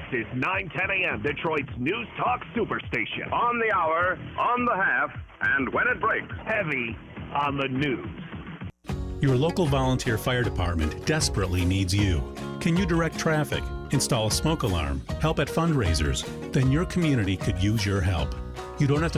is 9:10 a.m., Detroit's News Talk Superstation. On the hour, on the half, and when it breaks. Heavy on the news. Your local volunteer fire department desperately needs you. Can you direct traffic, install a smoke alarm, help at fundraisers? Then your community could use your help. You don't have to